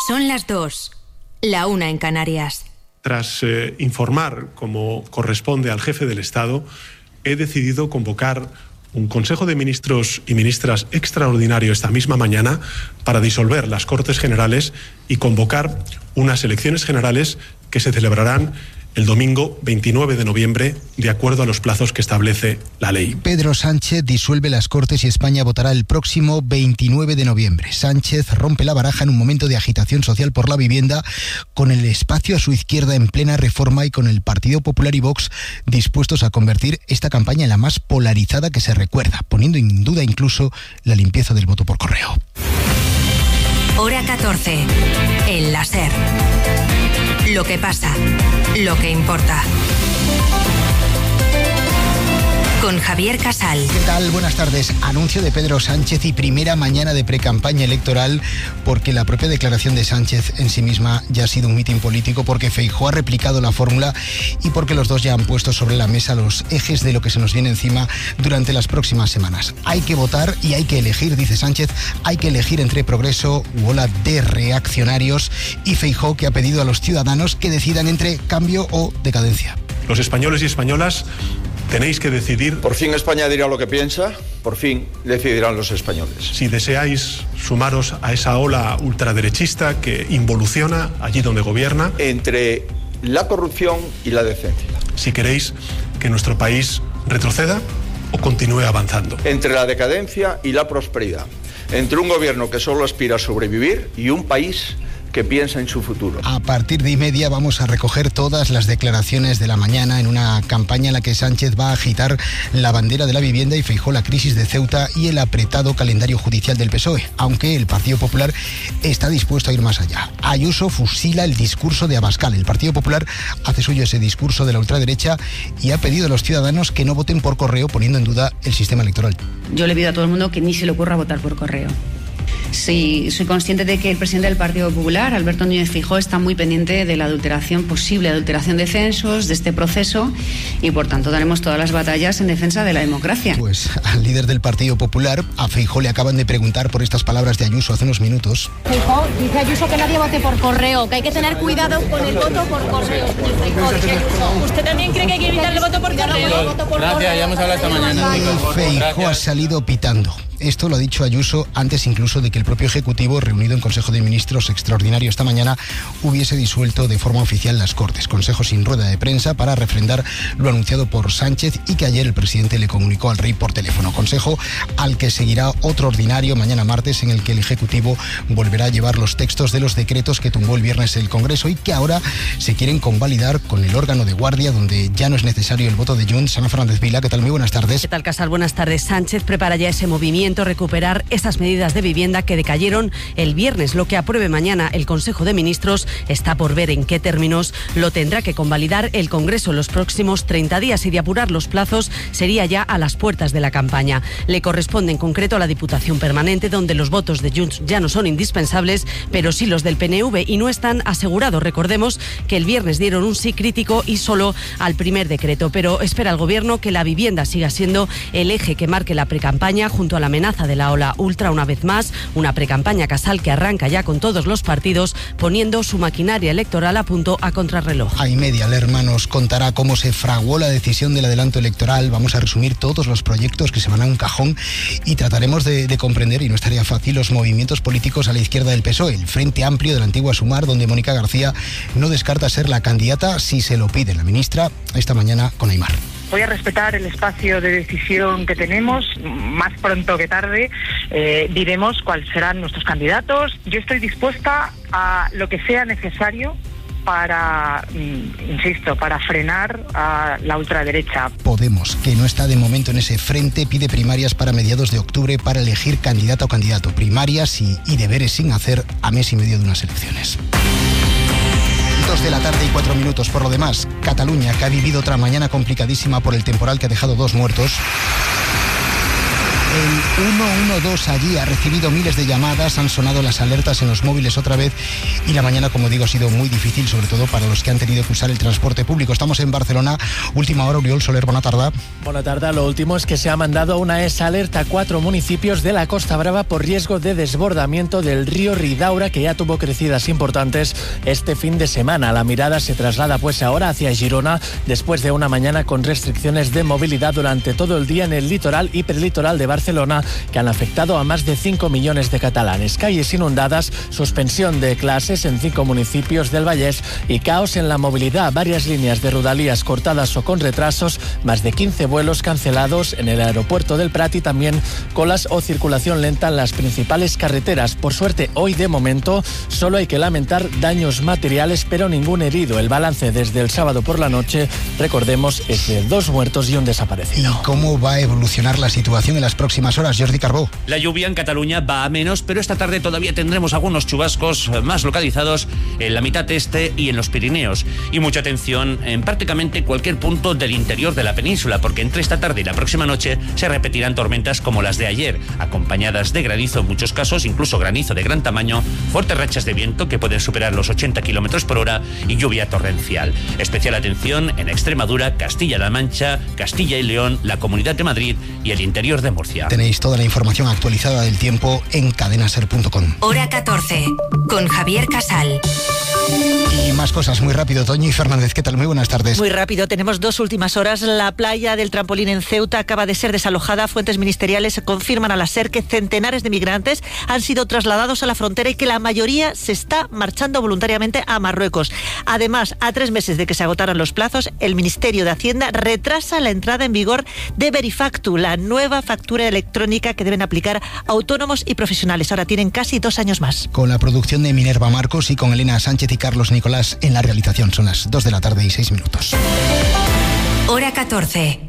Son las 2, la 1 en Canarias. Tras informar, como corresponde al jefe del Estado, he decidido convocar un Consejo de Ministros y Ministras extraordinario esta misma mañana para disolver las Cortes Generales y convocar unas elecciones generales que se celebrarán el domingo 29 de noviembre, de acuerdo a los plazos que establece la ley. Pedro Sánchez disuelve las Cortes y España votará el próximo 29 de noviembre. Sánchez rompe la baraja en un momento de agitación social por la vivienda, con el espacio a su izquierda en plena reforma y con el Partido Popular y Vox dispuestos a convertir esta campaña en la más polarizada que se recuerda, poniendo en duda incluso la limpieza del voto por correo. Hora 14. El láser. Lo que pasa, lo que importa. Con Javier Casal. ¿Qué tal? Buenas tardes. Anuncio de Pedro Sánchez y primera mañana de precampaña electoral, porque la propia declaración de Sánchez en sí misma ya ha sido un mitin político, porque Feijóo ha replicado la fórmula y porque los dos ya han puesto sobre la mesa los ejes de lo que se nos viene encima durante las próximas semanas. Hay que votar y hay que elegir, dice Sánchez, hay que elegir entre progreso u ola de reaccionarios, y Feijóo, que ha pedido a los ciudadanos que decidan entre cambio o decadencia. Los españoles y españolas tenéis que decidir. Por fin España dirá lo que piensa, por fin decidirán los españoles. Si deseáis sumaros a esa ola ultraderechista que involuciona allí donde gobierna. Entre la corrupción y la decencia. Si queréis que nuestro país retroceda o continúe avanzando. Entre la decadencia y la prosperidad. Entre un gobierno que solo aspira a sobrevivir y un país que piensa en su futuro. A partir de 1:30 vamos a recoger todas las declaraciones de la mañana en una campaña en la que Sánchez va a agitar la bandera de la vivienda y Feijóo la crisis de Ceuta y el apretado calendario judicial del PSOE, aunque el Partido Popular está dispuesto a ir más allá. Ayuso fusila el discurso de Abascal. El Partido Popular hace suyo ese discurso de la ultraderecha y ha pedido a los ciudadanos que no voten por correo, poniendo en duda el sistema electoral. Yo le pido a todo el mundo que ni se le ocurra votar por correo. Sí, soy consciente de que el presidente del Partido Popular, Alberto Núñez Feijóo, está muy pendiente de la posible adulteración de censos, de este proceso, y por tanto daremos todas las batallas en defensa de la democracia. Pues al líder del Partido Popular, a Feijóo, le acaban de preguntar por estas palabras de Ayuso hace unos minutos. Feijóo, dice Ayuso que nadie vote por correo, que hay que tener cuidado con el voto por correo. ¿Usted también cree que hay que evitar el voto por correo? Gracias, ya hemos hablado esta mañana. Feijóo ha salido pitando. Esto lo ha dicho Ayuso antes incluso de que el propio Ejecutivo, reunido en Consejo de Ministros extraordinario esta mañana, hubiese disuelto de forma oficial las Cortes. Consejo sin rueda de prensa para refrendar lo anunciado por Sánchez y que ayer el presidente le comunicó al rey por teléfono. Consejo al que seguirá otro ordinario mañana martes, en el que el Ejecutivo volverá a llevar los textos de los decretos que tumbó el viernes el Congreso y que ahora se quieren convalidar con el órgano de guardia, donde ya no es necesario el voto de Junts. Ana Fernández Vila, ¿qué tal? Muy buenas tardes. ¿Qué tal, Casal? Buenas tardes. Sánchez prepara ya ese movimiento, recuperar esas medidas de vivienda que decayeron el viernes. Lo que apruebe mañana el Consejo de Ministros está por ver en qué términos lo tendrá que convalidar el Congreso en los próximos 30 días, y de apurar los plazos sería ya a las puertas de la campaña. Le corresponde en concreto a la Diputación Permanente, donde los votos de Junts ya no son indispensables, pero sí los del PNV, y no están asegurados. Recordemos que el viernes dieron un sí crítico y solo al primer decreto, pero espera el Gobierno que la vivienda siga siendo el eje que marque la precampaña, junto a la amenaza de la ola ultra. Una vez más, una precampaña, Casal, que arranca ya con todos los partidos poniendo su maquinaria electoral a punto a contrarreloj. A 1:30 Lerma nos contará cómo se fraguó la decisión del adelanto electoral. Vamos a resumir todos los proyectos que se van a un cajón y trataremos de comprender, y no estaría fácil, los movimientos políticos a la izquierda del PSOE, el Frente Amplio de la antigua Sumar, donde Mónica García no descarta ser la candidata si se lo pide la ministra, esta mañana con Aimar. Voy a respetar el espacio de decisión que tenemos. Más pronto que tarde diremos cuáles serán nuestros candidatos. Yo estoy dispuesta a lo que sea necesario para, insisto, para frenar a la ultraderecha. Podemos, que no está de momento en ese frente, pide primarias para mediados de octubre para elegir candidata o candidato. Primarias y deberes sin hacer a mes y medio de unas elecciones. 2 de la tarde y 4 minutos. Por lo demás, Cataluña, que ha vivido otra mañana complicadísima por el temporal que ha dejado 2 muertos. El 112 allí ha recibido miles de llamadas, han sonado las alertas en los móviles otra vez y la mañana, como digo, ha sido muy difícil, sobre todo para los que han tenido que usar el transporte público. Estamos en Barcelona, última hora, Oriol Soler, bona tarda. Bona tarda, lo último es que se ha mandado una alerta a 4 municipios de la Costa Brava por riesgo de desbordamiento del río Ridaura, que ya tuvo crecidas importantes este fin de semana. La mirada se traslada pues ahora hacia Girona, después de una mañana con restricciones de movilidad durante todo el día en el litoral y prelitoral de Barcelona, que han afectado a más de 5 millones de catalanes. Calles inundadas, suspensión de clases en 5 municipios del Vallès y caos en la movilidad. Varias líneas de Rodalies cortadas o con retrasos, más de 15 vuelos cancelados en el aeropuerto del Prat y también colas o circulación lenta en las principales carreteras. Por suerte, hoy de momento solo hay que lamentar daños materiales, pero ningún herido. El balance desde el sábado por la noche, recordemos, es de 2 muertos y un desaparecido. ¿Y cómo va a evolucionar la situación en las próximas horas, Jordi Carbó? La lluvia en Cataluña va a menos, pero esta tarde todavía tendremos algunos chubascos más localizados en la mitad este y en los Pirineos. Y mucha atención en prácticamente cualquier punto del interior de la península, porque entre esta tarde y la próxima noche se repetirán tormentas como las de ayer, acompañadas de granizo en muchos casos, incluso granizo de gran tamaño, fuertes rachas de viento que pueden superar los 80 km por hora y lluvia torrencial. Especial atención en Extremadura, Castilla-La Mancha, Castilla y León, la Comunidad de Madrid y el interior de Murcia. Tenéis toda la información actualizada del tiempo en cadenaser.com. Hora 14, con Javier Casal. Y más cosas muy rápido. Toñi Fernández, ¿qué tal? Muy buenas tardes. Muy rápido, tenemos 2 últimas horas. La playa del Trampolín en Ceuta acaba de ser desalojada. Fuentes ministeriales confirman a la SER que centenares de migrantes han sido trasladados a la frontera y que la mayoría se está marchando voluntariamente a Marruecos. Además, a 3 meses de que se agotaran los plazos, el Ministerio de Hacienda retrasa la entrada en vigor de Verifactu, la nueva factura electrónica que deben aplicar autónomos y profesionales. Ahora tienen casi 2 años más. Con la producción de Minerva Marcos y con Elena Sánchez y Carlos Nicolás en la realización. Son las 2 de la tarde y 6 minutos. Hora 14.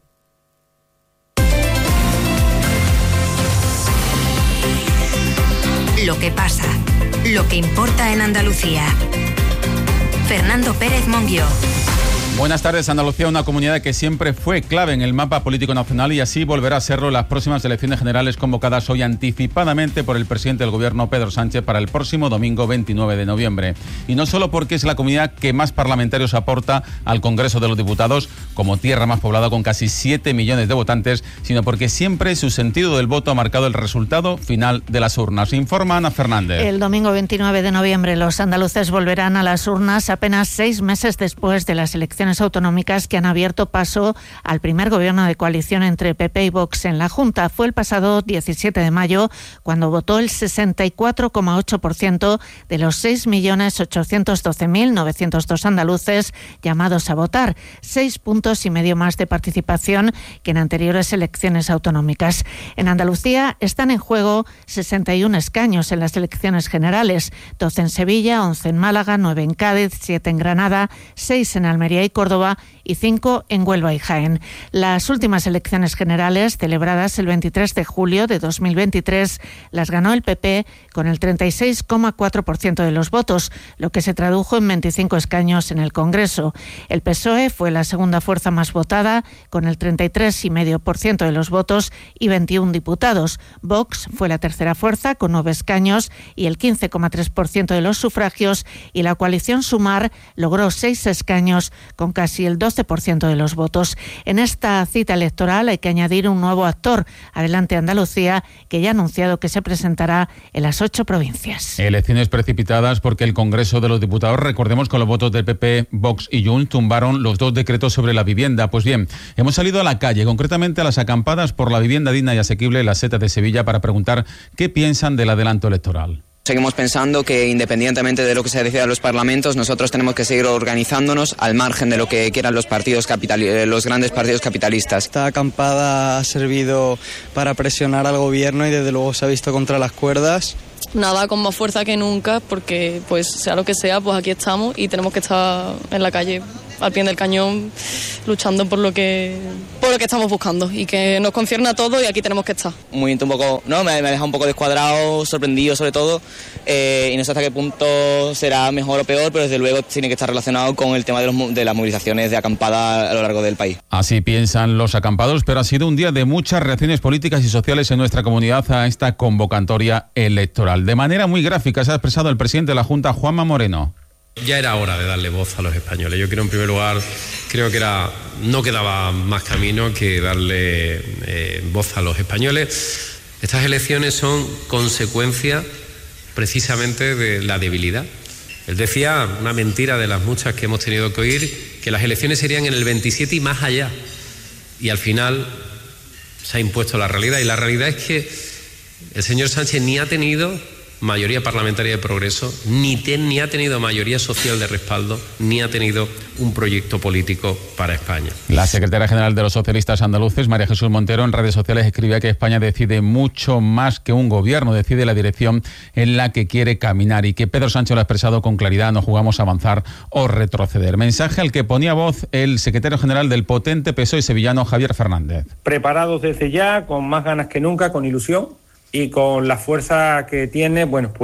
Lo que pasa, lo que importa en Andalucía. Fernando Pérez Monguió. Buenas tardes. Andalucía, una comunidad que siempre fue clave en el mapa político nacional y así volverá a serlo en las próximas elecciones generales convocadas hoy anticipadamente por el presidente del gobierno, Pedro Sánchez, para el próximo domingo 29 de noviembre. Y no solo porque es la comunidad que más parlamentarios aporta al Congreso de los Diputados, como tierra más poblada con casi 7 millones de votantes, sino porque siempre su sentido del voto ha marcado el resultado final de las urnas. Informa Ana Fernández. El domingo 29 de noviembre los andaluces volverán a las urnas apenas 6 meses después de las elecciones autonómicas que han abierto paso al primer gobierno de coalición entre PP y Vox en la Junta. Fue el pasado 17 de mayo cuando votó el 64,8% de los 6.812.902 andaluces llamados a votar, 6,5 puntos más de participación que en anteriores elecciones autonómicas. En Andalucía están en juego 61 escaños en las elecciones generales, 12 en Sevilla, 11 en Málaga, 9 en Cádiz, 7 en Granada, 6 en Almería y Córdoba y 5 en Huelva y Jaén. Las últimas elecciones generales, celebradas el 23 de julio de 2023, las ganó el PP con el 36,4% de los votos, lo que se tradujo en 25 escaños en el Congreso. El PSOE fue la segunda fuerza más votada, con el 33,5% de los votos y 21 diputados. Vox fue la tercera fuerza, con 9 escaños y el 15,3% de los sufragios, y la coalición Sumar logró 6 escaños, con casi el 12% de los votos. En esta cita electoral hay que añadir un nuevo actor, Adelante Andalucía, que ya ha anunciado que se presentará en las 8 provincias. Elecciones precipitadas porque el Congreso de los Diputados, recordemos, con los votos del PP, Vox y Junts, tumbaron los 2 decretos sobre la vivienda. Pues bien, hemos salido a la calle, concretamente a las acampadas por la vivienda digna y asequible en las setas de Sevilla, para preguntar qué piensan del adelanto electoral. Seguimos pensando que independientemente de lo que se decida en los parlamentos, nosotros tenemos que seguir organizándonos al margen de lo que quieran los partidos los grandes partidos capitalistas. Esta acampada ha servido para presionar al gobierno y desde luego se ha visto contra las cuerdas. Nada, con más fuerza que nunca, porque pues sea lo que sea, pues aquí estamos y tenemos que estar en la calle al pie del cañón luchando por lo que lo que estamos buscando y que nos concierne a todos y aquí tenemos que estar. Un movimiento un poco, me ha dejado un poco descuadrado, sorprendido sobre todo, y no sé hasta qué punto será mejor o peor, pero desde luego tiene que estar relacionado con el tema de las movilizaciones de acampada a lo largo del país. Así piensan los acampados, pero ha sido un día de muchas reacciones políticas y sociales en nuestra comunidad a esta convocatoria electoral. De manera muy gráfica se ha expresado el presidente de la Junta, Juanma Moreno. Ya era hora de darle voz a los españoles. Yo en primer lugar, creo que no quedaba más camino que darle voz a los españoles. Estas elecciones son consecuencia precisamente de la debilidad. Él decía, una mentira de las muchas que hemos tenido que oír, que las elecciones serían en el 27 y más allá. Y al final se ha impuesto la realidad. Y la realidad es que el señor Sánchez ni ha tenido mayoría parlamentaria de progreso, ni ha tenido mayoría social de respaldo, ni ha tenido un proyecto político para España. La secretaria general de los socialistas andaluces, María Jesús Montero, en redes sociales escribía que España decide mucho más que un gobierno, decide la dirección en la que quiere caminar y que Pedro Sánchez lo ha expresado con claridad, no jugamos a avanzar o retroceder. Mensaje al que ponía voz el secretario general del potente PSOE sevillano, Javier Fernández. Preparados desde ya, con más ganas que nunca, con ilusión y con la fuerza que tiene,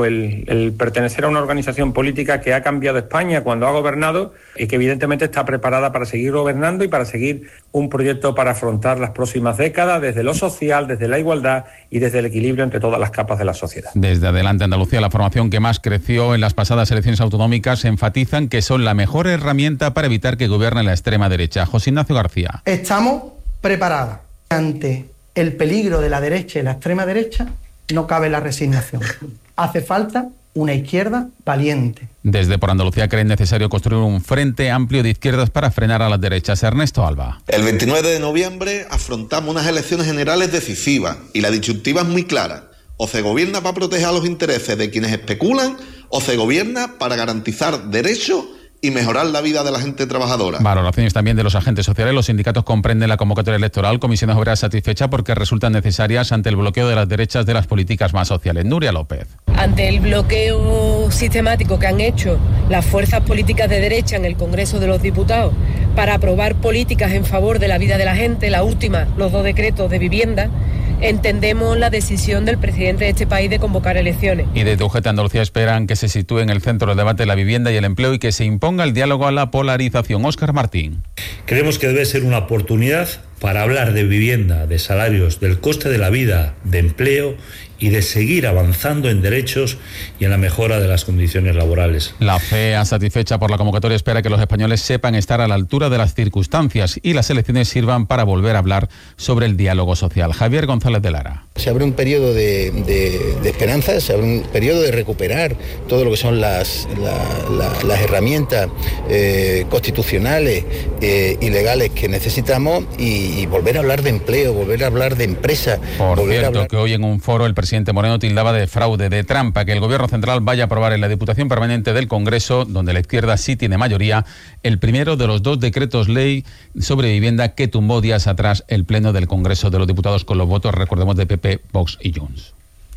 el pertenecer a una organización política que ha cambiado España cuando ha gobernado y que evidentemente está preparada para seguir gobernando y para seguir un proyecto para afrontar las próximas décadas desde lo social, desde la igualdad y desde el equilibrio entre todas las capas de la sociedad. Desde Adelante Andalucía, la formación que más creció en las pasadas elecciones autonómicas, enfatizan que son la mejor herramienta para evitar que gobierne la extrema derecha. José Ignacio García. Estamos preparados ante el peligro de la derecha y la extrema derecha. No cabe la resignación. Hace falta una izquierda valiente. Desde Por Andalucía creen necesario construir un frente amplio de izquierdas para frenar a las derechas. Ernesto Alba. El 29 de noviembre afrontamos unas elecciones generales decisivas y la disyuntiva es muy clara. O se gobierna para proteger a los intereses de quienes especulan o se gobierna para garantizar derechos y mejorar la vida de la gente trabajadora. Valoraciones también de los agentes sociales. Los sindicatos comprenden la convocatoria electoral. Comisiones Obreras satisfecha porque resultan necesarias ante el bloqueo de las derechas de las políticas más sociales. Nuria López. Ante el bloqueo sistemático que han hecho las fuerzas políticas de derecha en el Congreso de los Diputados para aprobar políticas en favor de la vida de la gente, la última, los 2 decretos de vivienda, entendemos la decisión del presidente de este país de convocar elecciones. Y desde UGT Andalucía esperan que se sitúe en el centro del debate la vivienda y el empleo y que se imponga el diálogo a la polarización. Óscar Martín. Creemos que debe ser una oportunidad para hablar de vivienda, de salarios, del coste de la vida, de empleo y de seguir avanzando en derechos y en la mejora de las condiciones laborales. La FEA, satisfecha por la convocatoria, espera que los españoles sepan estar a la altura de las circunstancias y las elecciones sirvan para volver a hablar sobre el diálogo social. Javier González de Lara. Se abre un periodo de esperanza, se abre un periodo de recuperar todo lo que son las herramientas constitucionales y legales que necesitamos y volver a hablar de empleo, volver a hablar de empresa. Por cierto, que hoy en un foro el presidente Moreno tildaba de fraude, de trampa, que el Gobierno Central vaya a aprobar en la Diputación Permanente del Congreso, donde la izquierda sí tiene mayoría, el primero de los 2 decretos ley sobre vivienda que tumbó días atrás el Pleno del Congreso de los Diputados con los votos, recordemos, de PP, Vox y Junts.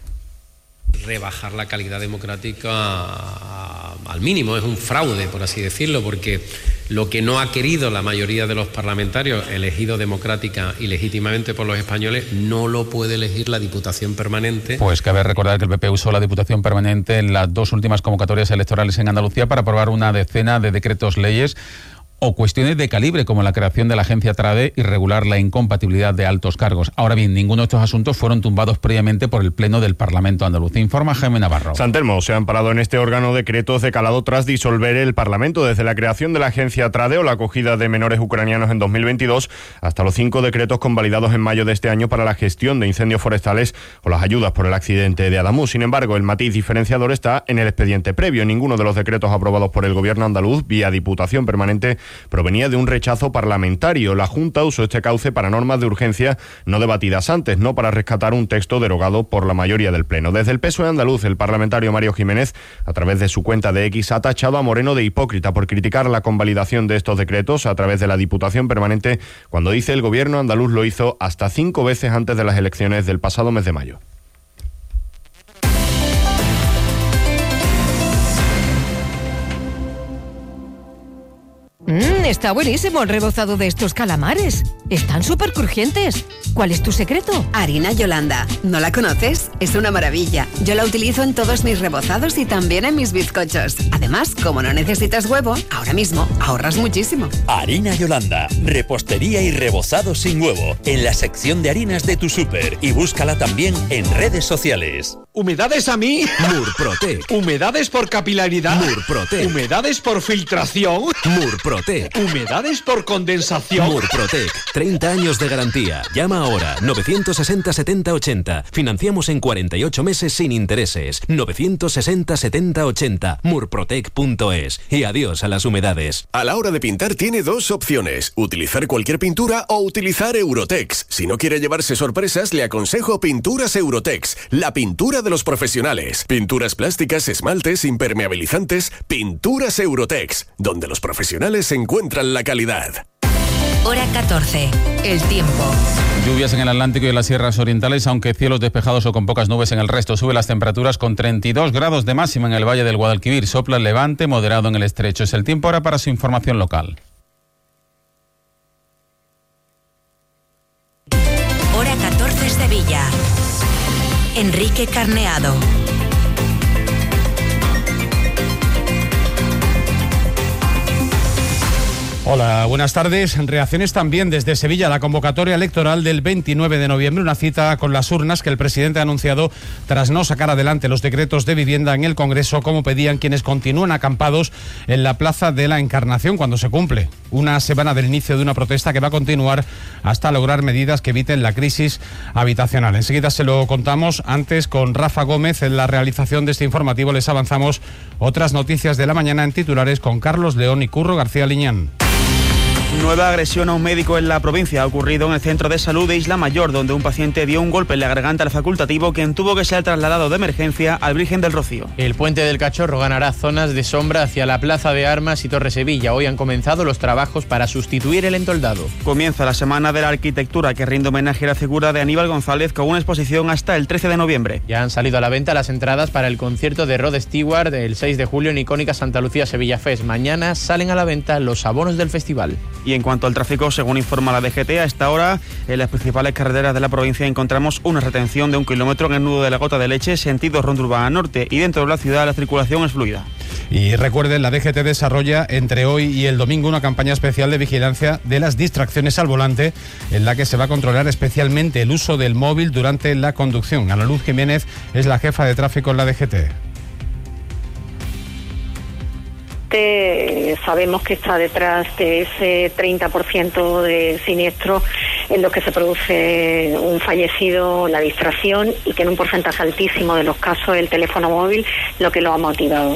Rebajar la calidad democrática al mínimo, es un fraude, por así decirlo, porque lo que no ha querido la mayoría de los parlamentarios elegidos democrática y legítimamente por los españoles no lo puede elegir la Diputación Permanente. Pues cabe recordar que el PP usó la Diputación Permanente en las 2 últimas convocatorias electorales en Andalucía para aprobar una decena de decretos leyes o cuestiones de calibre como la creación de la agencia TRADE y regular la incompatibilidad de altos cargos. Ahora bien, ninguno de estos asuntos fueron tumbados previamente por el Pleno del Parlamento andaluz. Informa Jaime Navarro. San Telmo se han parado en este órgano decretos de calado tras disolver el Parlamento, desde la creación de la agencia TRADE o la acogida de menores ucranianos en 2022 hasta los 5 decretos convalidados en mayo de este año para la gestión de incendios forestales o las ayudas por el accidente de Adamuz. Sin embargo, el matiz diferenciador está en el expediente previo. Ninguno de los decretos aprobados por el Gobierno andaluz vía Diputación Permanente provenía de un rechazo parlamentario. La Junta usó este cauce para normas de urgencia no debatidas antes, no para rescatar un texto derogado por la mayoría del Pleno. Desde el PSOE andaluz, el parlamentario Mario Jiménez, a través de su cuenta de X, ha tachado a Moreno de hipócrita por criticar la convalidación de estos decretos a través de la Diputación Permanente, cuando dice el Gobierno andaluz lo hizo hasta 5 veces antes de las elecciones del pasado mes de mayo. Está buenísimo el rebozado de estos calamares. Están súper crujientes. ¿Cuál es tu secreto? Harina Yolanda. ¿No la conoces? Es una maravilla. Yo la utilizo en todos mis rebozados y también en mis bizcochos. Además, como no necesitas huevo, ahora mismo ahorras muchísimo. Harina Yolanda. Repostería y rebozado sin huevo. En la sección de harinas de tu súper. Y búscala también en redes sociales. ¿Humedades a mí? Murprotec. ¿Humedades por capilaridad? Murprotec. ¿Humedades por filtración? Murprotec. ¿Humedades por condensación? Murprotec. 30 años de garantía. Llama ahora. 960 70 80. Financiamos en 48 meses sin intereses. 960 70 80. Murprotec.es. Y adiós a las humedades. A la hora de pintar tiene dos opciones. Utilizar cualquier pintura o utilizar Eurotex. Si no quiere llevarse sorpresas, le aconsejo Pinturas Eurotex. La pintura de los profesionales. Pinturas plásticas, esmaltes, impermeabilizantes. Pinturas Eurotex. Donde los profesionales encuentran la calidad. Hora 14. El tiempo. Lluvias en el Atlántico y en las sierras orientales, aunque cielos despejados o con pocas nubes en el resto. Sube las temperaturas con 32 grados de máxima en el Valle del Guadalquivir. Sopla el levante moderado en el estrecho. Es el tiempo ahora para su información local. Hora 14 Sevilla. Enrique Carneado. Hola, buenas tardes. Reacciones también desde Sevilla a la convocatoria electoral del 29 de noviembre, una cita con las urnas que el presidente ha anunciado tras no sacar adelante los decretos de vivienda en el Congreso, como pedían quienes continúan acampados en la Plaza de la Encarnación cuando se cumple una semana del inicio de una protesta que va a continuar hasta lograr medidas que eviten la crisis habitacional. Enseguida se lo contamos. Antes, con Rafa Gómez en la realización de este informativo, les avanzamos otras noticias de la mañana en titulares con Carlos León y Curro García Liñán. Nueva agresión a un médico en la provincia ha ocurrido en el centro de salud de Isla Mayor, donde un paciente dio un golpe en la garganta al facultativo, quien tuvo que ser trasladado de emergencia al Virgen del Rocío. El Puente del Cachorro ganará zonas de sombra hacia la Plaza de Armas y Torre Sevilla. Hoy han comenzado los trabajos para sustituir el entoldado. Comienza la Semana de la Arquitectura, que rinde homenaje a la figura de Aníbal González con una exposición hasta el 13 de noviembre. Ya han salido a la venta las entradas para el concierto de Rod Stewart el 6 de julio en icónica Santa Lucía Sevilla Fest. Mañana salen a la venta los abonos del festival. Y en cuanto al tráfico, según informa la DGT, a esta hora en las principales carreteras de la provincia encontramos una retención de 1 kilómetro en el nudo de la Gota de Leche, sentido Ronda Urbana Norte, y dentro de la ciudad la circulación es fluida. Y recuerden, la DGT desarrolla entre hoy y el domingo una campaña especial de vigilancia de las distracciones al volante, en la que se va a controlar especialmente el uso del móvil durante la conducción. Ana Luz Jiménez es la jefa de tráfico en la DGT. Sabemos que está detrás de ese 30% de siniestros en los que se produce un fallecido, la distracción, y que en un porcentaje altísimo de los casos el teléfono móvil lo que lo ha motivado.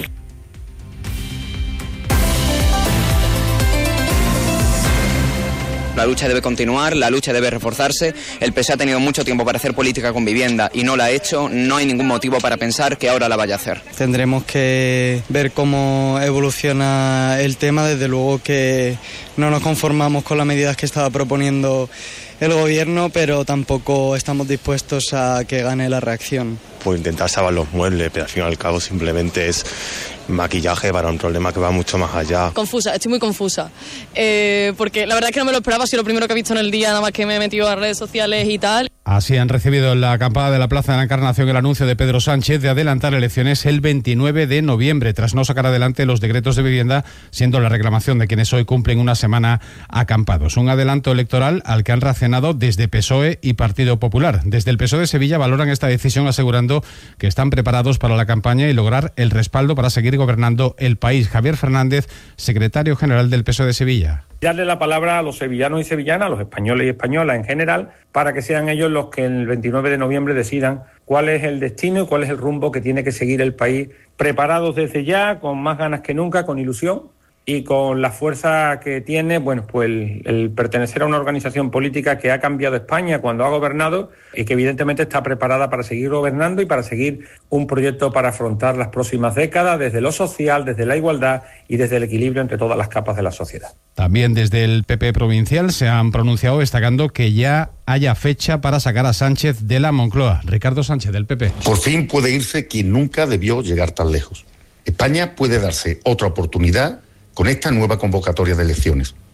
La lucha debe continuar, la lucha debe reforzarse. El PSOE ha tenido mucho tiempo para hacer política con vivienda y no la ha hecho. No hay ningún motivo para pensar que ahora la vaya a hacer. Tendremos que ver cómo evoluciona el tema. Desde luego que no nos conformamos con las medidas que estaba proponiendo el gobierno, pero tampoco estamos dispuestos a que gane la reacción. Pues intentar salvar los muebles, pero al fin y al cabo simplemente es maquillaje para un problema que va mucho más allá. Confusa, estoy muy confusa, porque la verdad es que no me lo esperaba, ha sido lo primero que he visto en el día, nada más que me he metido a redes sociales y tal. Así han recibido en la acampada de la Plaza de la Encarnación el anuncio de Pedro Sánchez de adelantar elecciones el 29 de noviembre, tras no sacar adelante los decretos de vivienda, siendo la reclamación de quienes hoy cumplen una semana acampados. Un adelanto electoral al que han reaccionado desde PSOE y Partido Popular. Desde el PSOE de Sevilla valoran esta decisión, asegurando que están preparados para la campaña y lograr el respaldo para seguir gobernando el país. Javier Fernández, secretario general del PSOE de Sevilla. Darle la palabra a los sevillanos y sevillanas, a los españoles y españolas en general, para que sean ellos los que el 29 de noviembre decidan cuál es el destino y cuál es el rumbo que tiene que seguir el país, preparados desde ya, con más ganas que nunca, con ilusión y con la fuerza que tiene, bueno, pues el pertenecer a una organización política que ha cambiado España cuando ha gobernado y que evidentemente está preparada para seguir gobernando y para seguir un proyecto para afrontar las próximas décadas desde lo social, desde la igualdad y desde el equilibrio entre todas las capas de la sociedad. También desde el PP provincial se han pronunciado destacando que ya haya fecha para sacar a Sánchez de la Moncloa. Ricardo Sánchez, del PP. Por fin puede irse quien nunca debió llegar tan lejos. España puede darse otra oportunidad con esta nueva convocatoria de elecciones.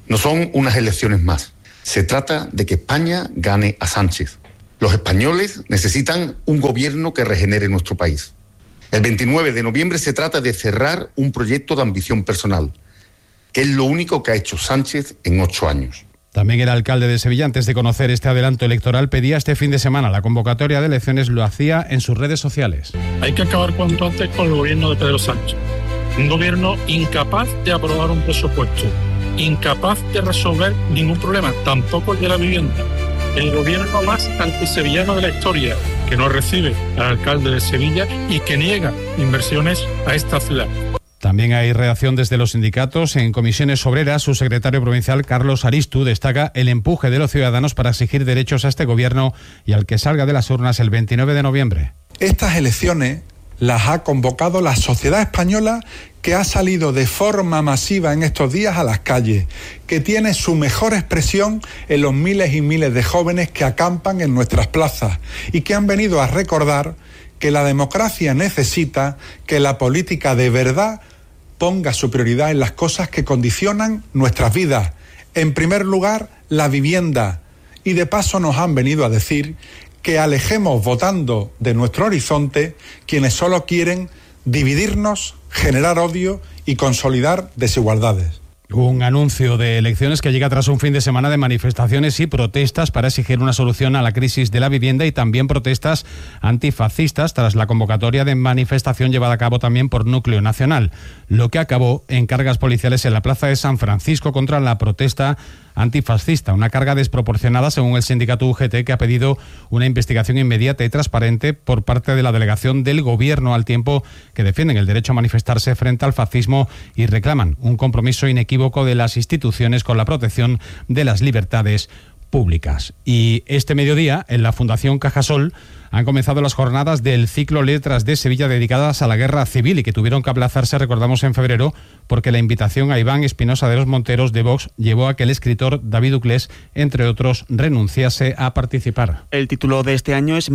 No son unas elecciones más. Se trata de que España gane a Sánchez. Los españoles necesitan un gobierno que regenere nuestro país. El 29 de noviembre se trata de cerrar un proyecto de ambición personal, que es lo único que ha hecho Sánchez en 8 años. También el alcalde de Sevilla, antes de conocer este adelanto electoral, pedía este fin de semana la convocatoria de elecciones, lo hacía en sus redes sociales. Hay que acabar cuanto antes con el gobierno de Pedro Sánchez. Un gobierno incapaz de aprobar un presupuesto, incapaz de resolver ningún problema, tampoco el de la vivienda. El gobierno más antisevillano de la historia, que no recibe al alcalde de Sevilla y que niega inversiones a esta ciudad. También hay reacción desde los sindicatos. En Comisiones Obreras, su secretario provincial, Carlos Aristu, destaca el empuje de los ciudadanos para exigir derechos a este gobierno y al que salga de las urnas el 29 de noviembre. Estas elecciones las ha convocado la sociedad española, que ha salido de forma masiva en estos días a las calles, que tiene su mejor expresión en los miles y miles de jóvenes que acampan en nuestras plazas y que han venido a recordar que la democracia necesita que la política de verdad ponga su prioridad en las cosas que condicionan nuestras vidas. En primer lugar, la vivienda. Y de paso nos han venido a decir que alejemos votando de nuestro horizonte quienes solo quieren dividirnos, generar odio y consolidar desigualdades. Un anuncio de elecciones que llega tras un fin de semana de manifestaciones y protestas para exigir una solución a la crisis de la vivienda y también protestas antifascistas tras la convocatoria de manifestación llevada a cabo también por Núcleo Nacional, lo que acabó en cargas policiales en la plaza de San Francisco contra la protesta antifascista, una carga desproporcionada según el sindicato UGT, que ha pedido una investigación inmediata y transparente por parte de la delegación del Gobierno, al tiempo que defienden el derecho a manifestarse frente al fascismo y reclaman un compromiso inequívoco de las instituciones con la protección de las libertades públicas. Y este mediodía, en la Fundación Cajasol, han comenzado las jornadas del ciclo Letras de Sevilla dedicadas a la guerra civil y que tuvieron que aplazarse, recordamos, en febrero, porque la invitación a Iván Espinosa de los Monteros de Vox llevó a que el escritor David Uclés, entre otros, renunciase a participar. El título de este año es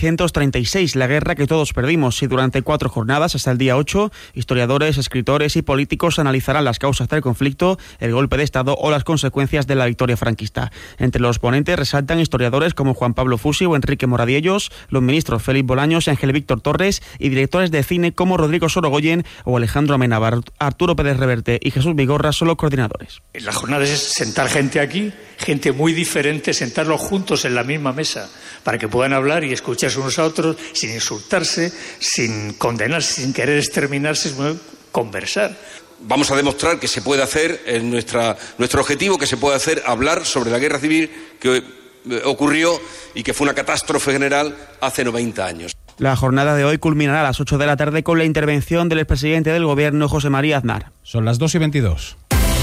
1936, la guerra que todos perdimos, y durante 4 jornadas, hasta el día 8, historiadores, escritores y políticos analizarán las causas del conflicto, el golpe de Estado o las consecuencias de la victoria franquista. Entre los ponentes resaltan historiadores como Juan Pablo Fusi o Enrique Moradiellos, los ministros Félix Bolaños y Ángel Víctor Torres, y directores de cine como Rodrigo Sorogoyen o Alejandro Amenábar. Arturo Pérez Reverte y Jesús Vigorra son los coordinadores. La jornada es sentar gente aquí, gente muy diferente, sentarlos juntos en la misma mesa para que puedan hablar y escucharse unos a otros sin insultarse, sin condenarse, sin querer exterminarse, sino conversar. Vamos a demostrar que se puede hacer, nuestro objetivo, que se puede hacer, hablar sobre la guerra civil que ocurrió y que fue una catástrofe general hace 90 años. La jornada de hoy culminará a las 8 de la tarde con la intervención del expresidente del Gobierno, José María Aznar. Son las 2:22.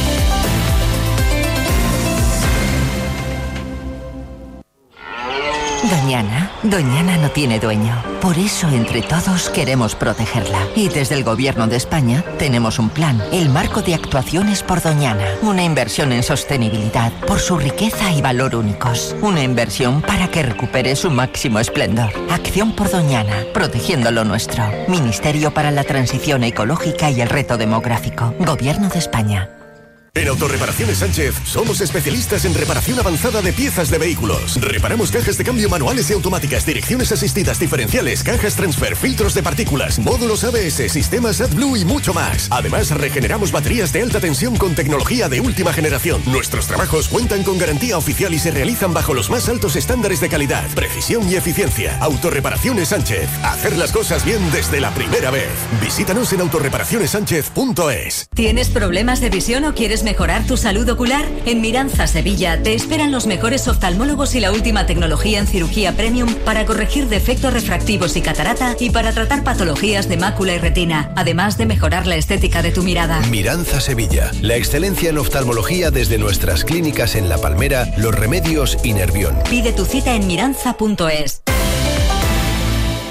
Doñana no tiene dueño. Por eso, entre todos, queremos protegerla. Y desde el Gobierno de España tenemos un plan, el Marco de Actuaciones por Doñana. Una inversión en sostenibilidad por su riqueza y valor únicos. Una inversión para que recupere su máximo esplendor. Acción por Doñana, protegiendo lo nuestro. Ministerio para la Transición Ecológica y el Reto Demográfico. Gobierno de España. En Autorreparaciones Sánchez somos especialistas en reparación avanzada de piezas de vehículos. Reparamos cajas de cambio manuales y automáticas, direcciones asistidas diferenciales, cajas transfer, filtros de partículas, módulos ABS, sistemas AdBlue y mucho más. Además, regeneramos baterías de alta tensión con tecnología de última generación. Nuestros trabajos cuentan con garantía oficial y se realizan bajo los más altos estándares de calidad, precisión y eficiencia. Autorreparaciones Sánchez. Hacer las cosas bien desde la primera vez. Visítanos en autorreparacionessánchez.es. ¿Tienes problemas de visión o quieres mejorar tu salud ocular? En Miranza Sevilla te esperan los mejores oftalmólogos y la última tecnología en cirugía premium para corregir defectos refractivos y catarata y para tratar patologías de mácula y retina, además de mejorar la estética de tu mirada. Miranza Sevilla, la excelencia en oftalmología desde nuestras clínicas en La Palmera, Los Remedios y Nervión. Pide tu cita en miranza.es.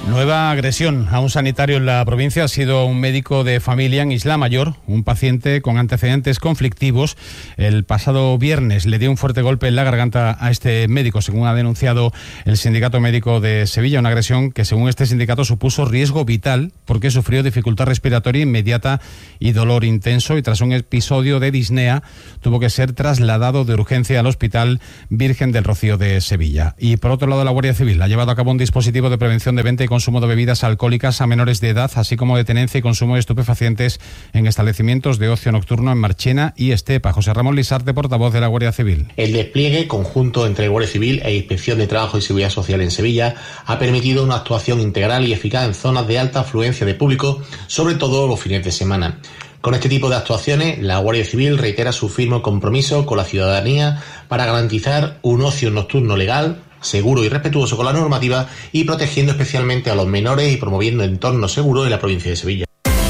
Nueva agresión a un sanitario en la provincia. Ha sido un médico de familia en Isla Mayor, un paciente con antecedentes conflictivos. El pasado viernes le dio un fuerte golpe en la garganta a este médico, según ha denunciado el Sindicato Médico de Sevilla. Una agresión que, según este sindicato, supuso riesgo vital porque sufrió dificultad respiratoria inmediata y dolor intenso, y tras un episodio de disnea tuvo que ser trasladado de urgencia al Hospital Virgen del Rocío de Sevilla. Y por otro lado, la Guardia Civil ha llevado a cabo un dispositivo de prevención de venta y consumo de bebidas alcohólicas a menores de edad, así como de tenencia y consumo de estupefacientes en establecimientos de ocio nocturno en Marchena y Estepa. José Ramón Lisarte, portavoz de la Guardia Civil. El despliegue conjunto entre Guardia Civil e Inspección de Trabajo y Seguridad Social en Sevilla ha permitido una actuación integral y eficaz en zonas de alta afluencia de público, sobre todo los fines de semana. Con este tipo de actuaciones, la Guardia Civil reitera su firme compromiso con la ciudadanía para garantizar un ocio nocturno legal, seguro y respetuoso con la normativa, y protegiendo especialmente a los menores y promoviendo entornos seguros en la provincia de Sevilla.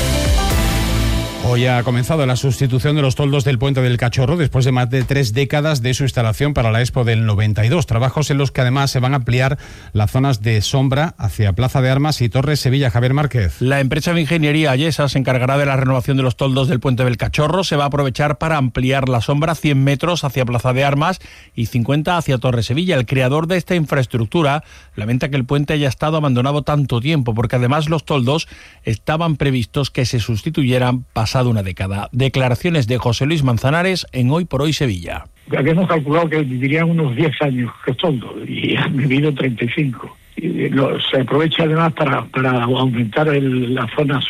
Hoy ha comenzado la sustitución de los toldos del Puente del Cachorro después de más de 3 décadas de su instalación para la Expo del 92. Trabajos en los que además se van a ampliar las zonas de sombra hacia Plaza de Armas y Torres Sevilla. Javier Márquez. La empresa de ingeniería Ayesa se encargará de la renovación de los toldos del Puente del Cachorro. Se va a aprovechar para ampliar la sombra 100 metros hacia Plaza de Armas y 50 hacia Torres Sevilla. El creador de esta infraestructura lamenta que el puente haya estado abandonado tanto tiempo, porque además los toldos estaban previstos que se sustituyeran pasado una década. Declaraciones de José Luis Manzanares en Hoy por Hoy Sevilla. Habíamos calculado que vivirían unos 10 años que toldos y han vivido 35. Se aprovecha además para aumentar la zona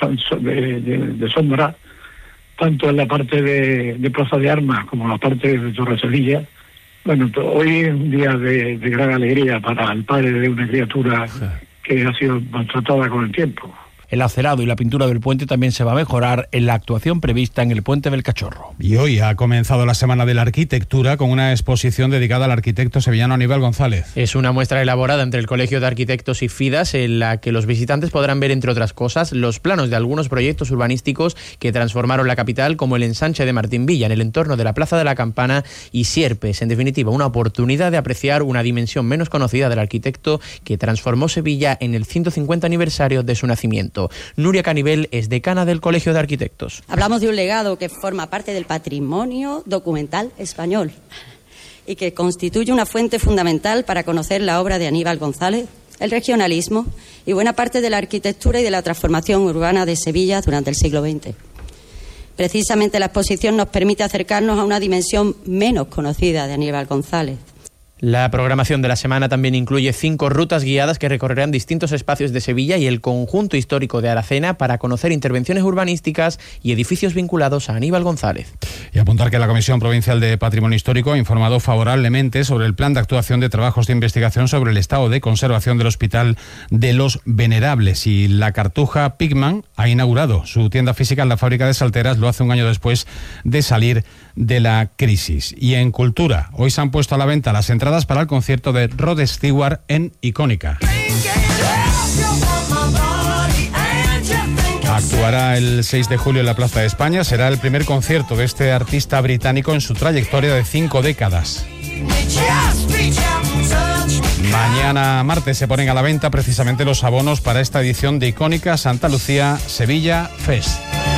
de sombra, tanto en la parte de Plaza de Armas como en la parte de Torres Sevilla. Bueno, hoy es un día de gran alegría para el padre de una criatura que ha sido maltratada con el tiempo. El acerado y la pintura del puente también se va a mejorar en la actuación prevista en el Puente del Cachorro. Y hoy ha comenzado la Semana de la Arquitectura con una exposición dedicada al arquitecto sevillano Aníbal González. Es una muestra elaborada entre el Colegio de Arquitectos y FIDAS, en la que los visitantes podrán ver, entre otras cosas, los planos de algunos proyectos urbanísticos que transformaron la capital, como el ensanche de Martín Villa en el entorno de la Plaza de la Campana y Sierpes. En definitiva, una oportunidad de apreciar una dimensión menos conocida del arquitecto que transformó Sevilla en el 150 aniversario de su nacimiento. Nuria Canivel es decana del Colegio de Arquitectos. Hablamos de un legado que forma parte del patrimonio documental español y que constituye una fuente fundamental para conocer la obra de Aníbal González, el regionalismo y buena parte de la arquitectura y de la transformación urbana de Sevilla durante el siglo XX. Precisamente la exposición nos permite acercarnos a una dimensión menos conocida de Aníbal González. La programación de la semana también incluye 5 rutas guiadas que recorrerán distintos espacios de Sevilla y el conjunto histórico de Aracena para conocer intervenciones urbanísticas y edificios vinculados a Aníbal González. Y apuntar que la Comisión Provincial de Patrimonio Histórico ha informado favorablemente sobre el plan de actuación de trabajos de investigación sobre el estado de conservación del Hospital de los Venerables, y la Cartuja Pigman ha inaugurado su tienda física en la fábrica de Salteras. Lo hace un año después de salir de la crisis. Y en cultura, hoy se han puesto a la venta las entradas para el concierto de Rod Stewart en Icónica. Actuará el 6 de julio en la Plaza de España. Será el primer concierto de este artista británico en su trayectoria de 5 décadas. Mañana martes se ponen a la venta precisamente los abonos para esta edición de Icónica Santa Lucía Sevilla Fest.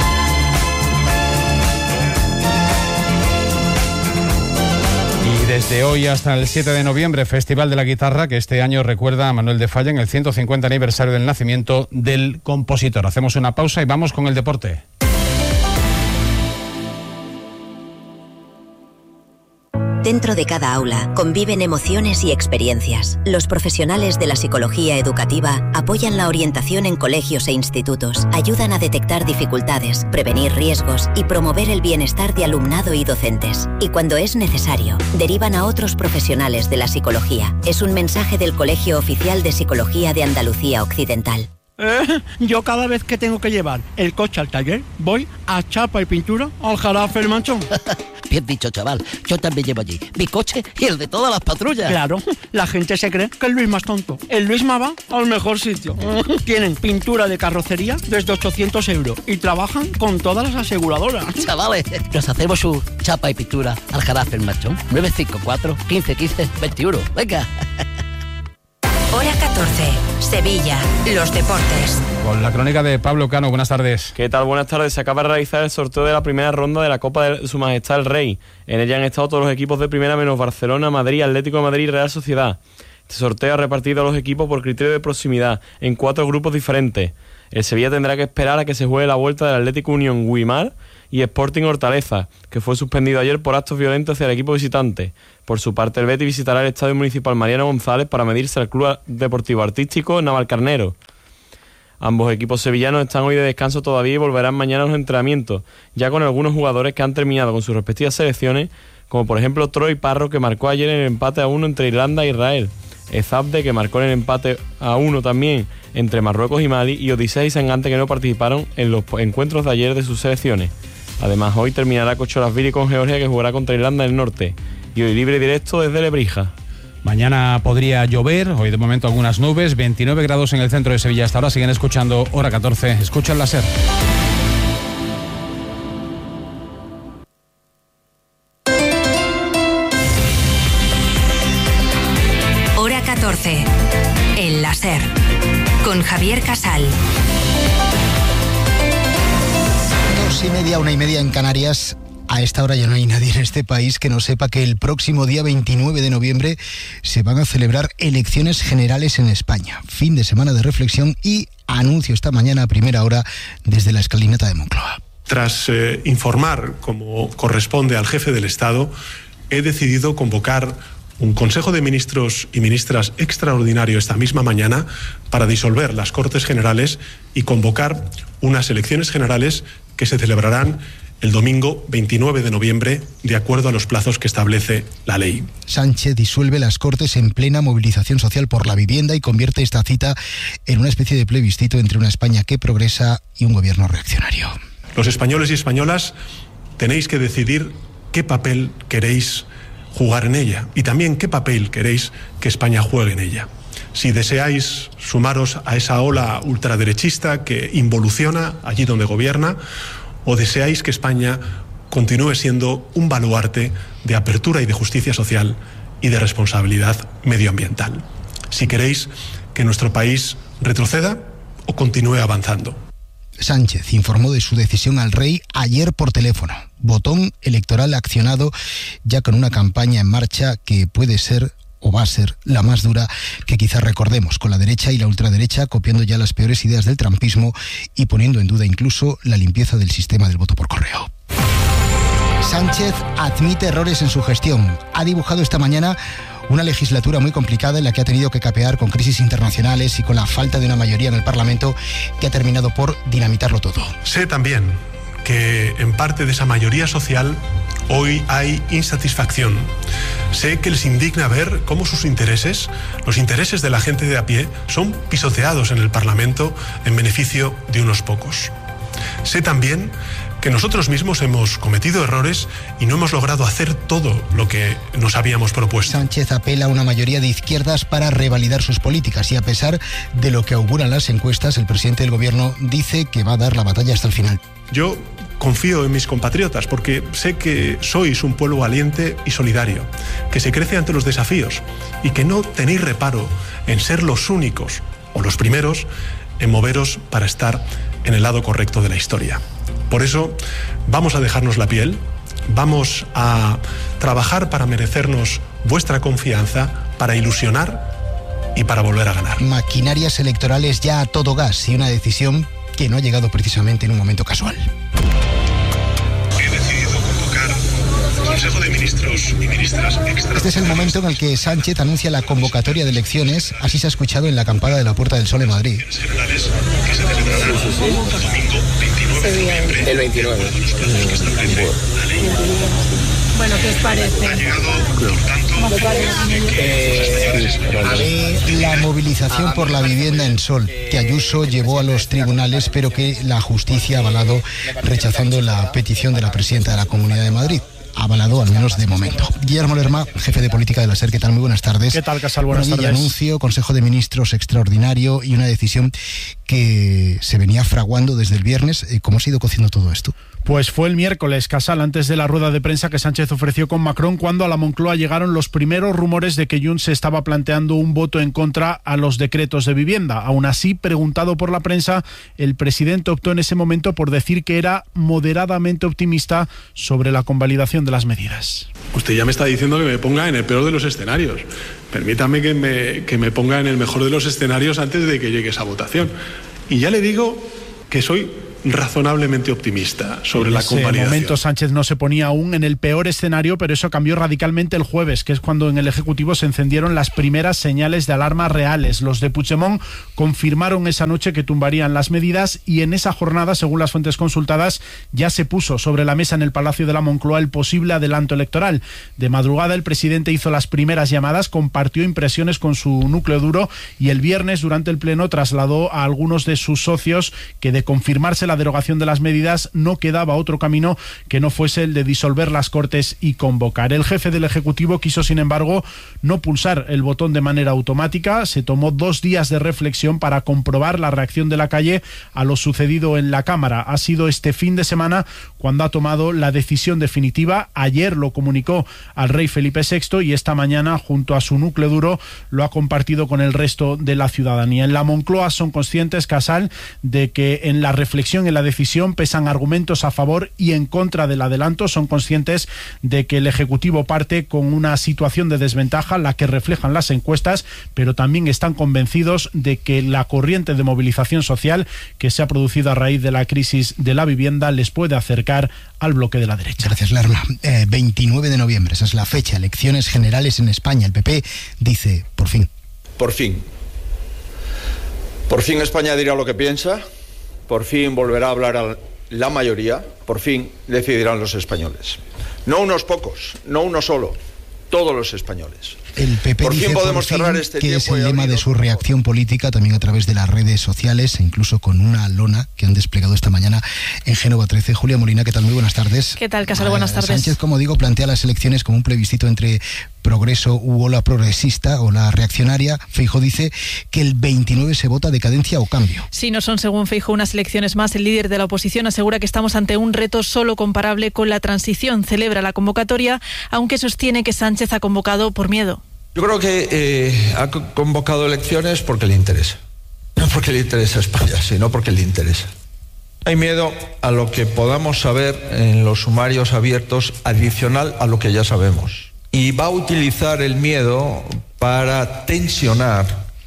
Desde hoy hasta el 7 de noviembre, Festival de la Guitarra, que este año recuerda a Manuel de Falla en el 150 aniversario del nacimiento del compositor. Hacemos una pausa y vamos con el deporte. Dentro de cada aula conviven emociones y experiencias. Los profesionales de la psicología educativa apoyan la orientación en colegios e institutos, ayudan a detectar dificultades, prevenir riesgos y promover el bienestar de alumnado y docentes. Y cuando es necesario, derivan a otros profesionales de la psicología. Es un mensaje del Colegio Oficial de Psicología de Andalucía Occidental. Yo cada vez que tengo que llevar el coche al taller, voy a Chapa y Pintura al Jarafe El Manchón. Bien dicho, chaval. Yo también llevo allí mi coche y el de todas las patrullas. Claro, la gente se cree que el Luisma es tonto. El Luisma va al mejor sitio. Tienen pintura de carrocería desde 800 € y trabajan con todas las aseguradoras. Chavales, nos hacemos su Chapa y Pintura al Jarafe El Manchón. 954 15 15 21. Venga. Hora 14, Sevilla, los deportes. Con la crónica de Pablo Cano, buenas tardes. ¿Qué tal? Buenas tardes. Se acaba de realizar el sorteo de la primera ronda de la Copa de Su Majestad el Rey. En ella han estado todos los equipos de primera menos Barcelona, Madrid, Atlético de Madrid y Real Sociedad. Este sorteo ha repartido a los equipos por criterio de proximidad en 4 grupos diferentes. El Sevilla tendrá que esperar a que se juegue la vuelta del Atlético Unión Guimar y Sporting Hortaleza, que fue suspendido ayer por actos violentos hacia el equipo visitante. Por su parte, el Betis visitará el Estadio Municipal Mariano González para medirse al Club Deportivo Artístico Navalcarnero. Ambos equipos sevillanos están hoy de descanso todavía y volverán mañana a los entrenamientos, ya con algunos jugadores que han terminado con sus respectivas selecciones, como por ejemplo Troy Parro, que marcó ayer en el empate a 1 entre Irlanda e Israel, Ezabde, que marcó en el empate a 1 también entre Marruecos y Mali, y Odisea y Sangante, que no participaron en los encuentros de ayer de sus selecciones. Además, hoy terminará Kocholasvili con Georgia, que jugará contra Irlanda del Norte, y hoy libre directo desde Lebrija. Mañana podría llover, hoy de momento algunas nubes, 29 grados en el centro de Sevilla. Hasta ahora siguen escuchando Hora 14, escuchan la SER. Hora 14, en la SER, con Javier Casal. 2:30, 1:30 en Canarias. A esta hora ya no hay nadie en este país que no sepa que el próximo día 29 de noviembre se van a celebrar elecciones generales en España. Fin de semana de reflexión y anuncio esta mañana a primera hora desde la escalinata de Moncloa. Tras informar, como corresponde al jefe del Estado, he decidido convocar un Consejo de Ministros y Ministras extraordinario esta misma mañana para disolver las Cortes Generales y convocar unas elecciones generales que se celebrarán el domingo 29 de noviembre, de acuerdo a los plazos que establece la ley. Sánchez disuelve las Cortes en plena movilización social por la vivienda y convierte esta cita en una especie de plebiscito entre una España que progresa y un gobierno reaccionario. Los españoles y españolas tenéis que decidir qué papel queréis jugar en ella y también qué papel queréis que España juegue en ella. Si deseáis sumaros a esa ola ultraderechista que involuciona allí donde gobierna, o deseáis que España continúe siendo un baluarte de apertura y de justicia social y de responsabilidad medioambiental. Si queréis que nuestro país retroceda o continúe avanzando. Sánchez informó de su decisión al rey ayer por teléfono. Botón electoral accionado, ya con una campaña en marcha que puede ser o va a ser la más dura que quizás recordemos, con la derecha y la ultraderecha copiando ya las peores ideas del trumpismo y poniendo en duda incluso la limpieza del sistema del voto por correo. Sánchez admite errores en su gestión. Ha dibujado esta mañana una legislatura muy complicada en la que ha tenido que capear con crisis internacionales y con la falta de una mayoría en el Parlamento que ha terminado por dinamitarlo todo. Sé también que en parte de esa mayoría social hoy hay insatisfacción. Sé que les indigna ver cómo sus intereses, los intereses de la gente de a pie, son pisoteados en el Parlamento en beneficio de unos pocos. Sé también que nosotros mismos hemos cometido errores y no hemos logrado hacer todo lo que nos habíamos propuesto. Sánchez apela a una mayoría de izquierdas para revalidar sus políticas y a pesar de lo que auguran las encuestas, el presidente del gobierno dice que va a dar la batalla hasta el final. Yo confío en mis compatriotas porque sé que sois un pueblo valiente y solidario, que se crece ante los desafíos y que no tenéis reparo en ser los únicos o los primeros en moveros para estar en el lado correcto de la historia. Por eso vamos a dejarnos la piel, vamos a trabajar para merecernos vuestra confianza, para ilusionar y para volver a ganar. Maquinarias electorales ya a todo gas y una decisión que no ha llegado precisamente en un momento casual. He decidido convocar Consejo de Ministros y Ministras extraordinarios. Este es el momento en el que Sánchez anuncia la convocatoria de elecciones, así se ha escuchado en la acampada de la Puerta del Sol en Madrid. Generales que se celebrarán el domingo 29 de noviembre. El 29. Bueno, ¿qué os parece? Ha llegado, por tanto, a ver, la movilización por la vivienda en Sol, que Ayuso llevó a los tribunales, pero que la justicia ha avalado rechazando la petición de la presidenta de la Comunidad de Madrid. Avalado, al menos de momento. Guillermo Lerma, jefe de política de la SER, ¿qué tal? Muy buenas tardes. ¿Qué tal, Casal? Buenas tardes. Anuncio, Consejo de Ministros extraordinario y una decisión que se venía fraguando desde el viernes. ¿Cómo se ha ido cociendo todo esto? Pues fue el miércoles, Casal, antes de la rueda de prensa que Sánchez ofreció con Macron, cuando a la Moncloa llegaron los primeros rumores de que Junts se estaba planteando un voto en contra a los decretos de vivienda. Aún así, preguntado por la prensa, el presidente optó en ese momento por decir que era moderadamente optimista sobre la convalidación de las medidas. Usted ya me está diciendo que me ponga en el peor de los escenarios. Permítame que me ponga en el mejor de los escenarios antes de que llegue esa votación. Y ya le digo que soy razonablemente optimista sobre la convalidación. En ese momento Sánchez no se ponía aún en el peor escenario, pero eso cambió radicalmente el jueves, que es cuando en el Ejecutivo se encendieron las primeras señales de alarma reales. Los de Puigdemont confirmaron esa noche que tumbarían las medidas y en esa jornada, según las fuentes consultadas, ya se puso sobre la mesa en el Palacio de la Moncloa el posible adelanto electoral. De madrugada el presidente hizo las primeras llamadas, compartió impresiones con su núcleo duro y el viernes durante el Pleno trasladó a algunos de sus socios que de confirmarse la derogación de las medidas no quedaba otro camino que no fuese el de disolver las Cortes y convocar. El jefe del Ejecutivo quiso, sin embargo, no pulsar el botón de manera automática. Se tomó 2 días de reflexión para comprobar la reacción de la calle a lo sucedido en la Cámara. Ha sido este fin de semana cuando ha tomado la decisión definitiva. Ayer lo comunicó al rey Felipe VI y esta mañana, junto a su núcleo duro, lo ha compartido con el resto de la ciudadanía. En la Moncloa son conscientes, Casal, de que en la reflexión, en la decisión, pesan argumentos a favor y en contra del adelanto. Son conscientes de que el Ejecutivo parte con una situación de desventaja, la que reflejan las encuestas, pero también están convencidos de que la corriente de movilización social que se ha producido a raíz de la crisis de la vivienda les puede acercar al bloque de la derecha. Gracias, Lerma. 29 de noviembre, esa es la fecha, elecciones generales en España. El PP dice, por fin. Por fin. Por fin España dirá lo que piensa. Por fin volverá a hablar a la mayoría, por fin decidirán los españoles. No unos pocos, no uno solo, todos los españoles. El PP por dice fin podemos cerrar este que tiempo. Es el lema de su reacción política, también a través de las redes sociales e incluso con una lona que han desplegado esta mañana en Génova 13. Julia Molina, ¿qué tal? Muy buenas tardes. ¿Qué tal, Casal? Buenas tardes. Sánchez, como digo, plantea las elecciones como un plebiscito entre progreso u ola progresista o la reaccionaria. Feijóo dice que el 29 se vota decadencia o cambio. Sí, no son, según Feijóo, unas elecciones más. El líder de la oposición asegura que estamos ante un reto solo comparable con la transición. Celebra la convocatoria, aunque sostiene que Sánchez ha convocado por miedo. Yo creo que ha convocado elecciones porque le interesa. No porque le interesa a España, sino porque le interesa. Hay miedo a lo que podamos saber en los sumarios abiertos adicional a lo que ya sabemos. Y va a utilizar el miedo para tensionar,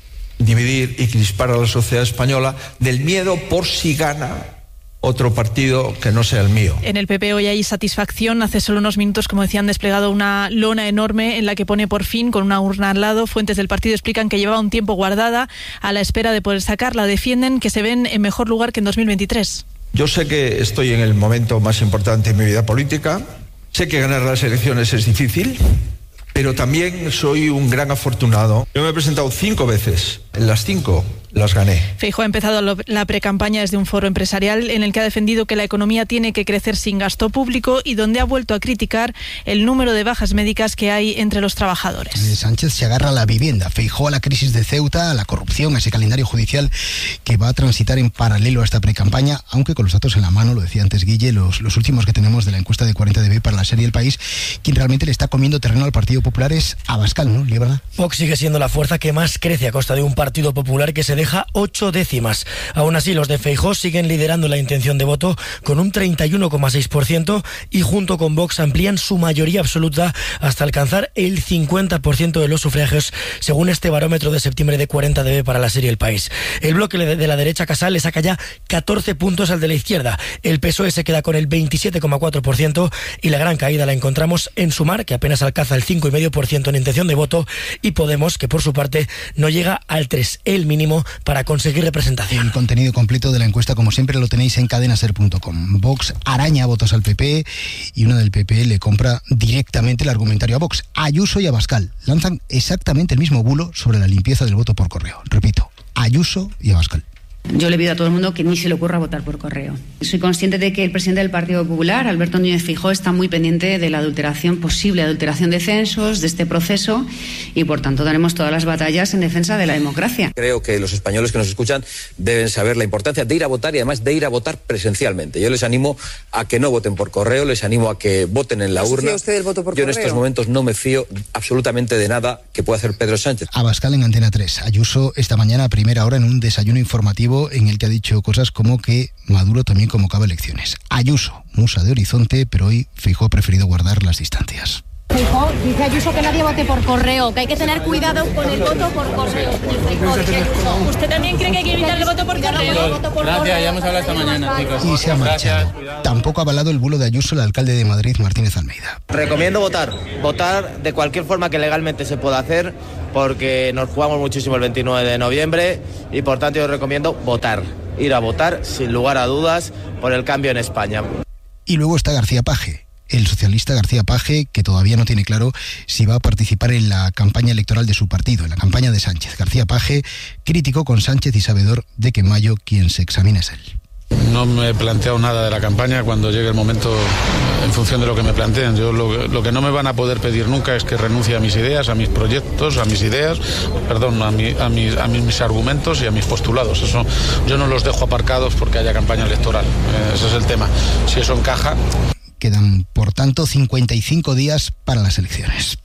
dividir y crispar a la sociedad española del miedo por si gana otro partido que no sea el mío. En el PP hoy hay satisfacción. Hace solo unos minutos, como decía, han desplegado una lona enorme en la que pone por fin, con una urna al lado. Fuentes del partido explican que llevaba un tiempo guardada a la espera de poder sacarla. Defienden que se ven en mejor lugar que en 2023. Yo sé que estoy en el momento más importante de mi vida política. Sé que ganar las elecciones es difícil, pero también soy un gran afortunado. Yo me he presentado 5 veces. En las 5 las gané. Feijóo ha empezado la precampaña desde un foro empresarial en el que ha defendido que la economía tiene que crecer sin gasto público y donde ha vuelto a criticar el número de bajas médicas que hay entre los trabajadores. Sánchez se agarra a la vivienda. Feijóo a la crisis de Ceuta, a la corrupción, a ese calendario judicial que va a transitar en paralelo a esta precampaña, aunque con los datos en la mano, lo decía antes Guille, los últimos que tenemos de la encuesta de 40dB para la serie El País, quien realmente le está comiendo terreno al Partido Popular es Abascal, ¿no, Líbana? Vox sigue siendo la fuerza que más crece a costa de un Partido Popular que se deja 8 décimas. Aún así, los de Feijóo siguen liderando la intención de voto con un 31,6% y junto con Vox amplían su mayoría absoluta hasta alcanzar el 50% de los sufragios, según este barómetro de septiembre de 40dB para la serie El País. El bloque de la derecha, Casal, le saca ya 14 puntos al de la izquierda. El PSOE se queda con el 27,4% y la gran caída la encontramos en Sumar, que apenas alcanza el 5,5% en intención de voto, y Podemos, que por su parte no llega al 3%, el mínimo para conseguir representación. El contenido completo de la encuesta, como siempre, lo tenéis en cadenaser.com. Vox araña votos al PP y una del PP le compra directamente el argumentario a Vox. Ayuso y Abascal lanzan exactamente el mismo bulo sobre la limpieza del voto por correo. Repito, Ayuso y Abascal. Yo le pido a todo el mundo que ni se le ocurra votar por correo. Soy consciente de que el presidente del Partido Popular, Alberto Núñez Feijóo, está muy pendiente de la posible adulteración de censos, de este proceso, y por tanto daremos todas las batallas en defensa de la democracia. Creo que los españoles que nos escuchan deben saber la importancia de ir a votar y además de ir a votar presencialmente. Yo les animo a que no voten por correo, les animo a que voten en la urna. ¿Se fía usted del voto por Yo correo? en estos momentos no me fío absolutamente de nada que pueda hacer Pedro Sánchez. Abascal en Antena 3. Ayuso esta mañana a primera hora en un desayuno informativo en el que ha dicho cosas como que Maduro también convocaba elecciones. Ayuso, musa de Horizonte, pero hoy Feijóo ha preferido guardar las distancias. Feijóo, dice Ayuso que nadie vote por correo, que hay que tener cuidado con el voto por correo. ¿Usted también cree que hay que evitar el voto por correo? Gracias, ya hemos hablado esta mañana, chicos. Y se ha marchado. Tampoco ha avalado el bulo de Ayuso el alcalde de Madrid, Martínez Almeida. Recomiendo votar de cualquier forma que legalmente se pueda hacer, porque nos jugamos muchísimo el 29 de noviembre y por tanto yo recomiendo votar, ir a votar sin lugar a dudas por el cambio en España. Y luego está García Paje, el socialista García Paje, que todavía no tiene claro si va a participar en la campaña electoral de su partido, en la campaña de Sánchez. García Paje, crítico con Sánchez y sabedor de que en mayo quien se examina es él. No me he planteado nada de la campaña. Cuando llegue el momento, en función de lo que me planteen. Yo lo que no me van a poder pedir nunca es que renuncie a mis ideas, a mis proyectos, a mis ideas, perdón, a mis argumentos y a mis postulados. Eso yo no los dejo aparcados porque haya campaña electoral. Ese es el tema. Si eso encaja. Quedan, por tanto, 55 días para las elecciones.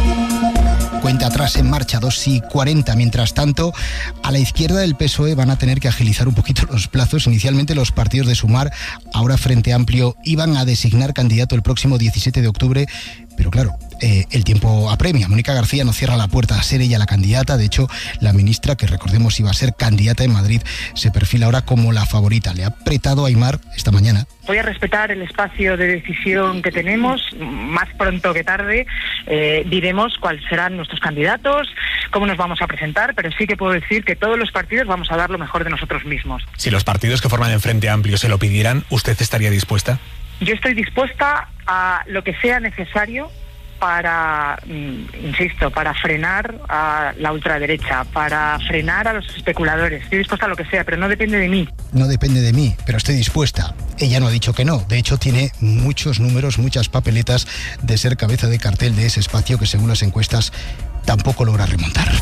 Cuenta atrás en marcha, 2:40. Mientras tanto, a la izquierda del PSOE van a tener que agilizar un poquito los plazos. Inicialmente los partidos de Sumar, ahora Frente Amplio, iban a designar candidato el próximo 17 de octubre. Pero claro, el tiempo apremia. Mónica García no cierra la puerta a ser ella la candidata. De hecho, la ministra, que recordemos iba a ser candidata en Madrid, se perfila ahora como la favorita. Le ha apretado a Aimar esta mañana. Voy a respetar el espacio de decisión que tenemos. Más pronto que tarde diremos cuáles serán nuestros candidatos, cómo nos vamos a presentar, pero sí que puedo decir que todos los partidos vamos a dar lo mejor de nosotros mismos. Si los partidos que forman el Frente Amplio se lo pidieran, ¿usted estaría dispuesta? Yo estoy dispuesta a lo que sea necesario para, insisto, para frenar a la ultraderecha, para frenar a los especuladores. Estoy dispuesta a lo que sea, pero no depende de mí. No depende de mí, pero estoy dispuesta. Ella no ha dicho que no. De hecho, tiene muchos números, muchas papeletas de ser cabeza de cartel de ese espacio que, según las encuestas, tampoco logra remontar.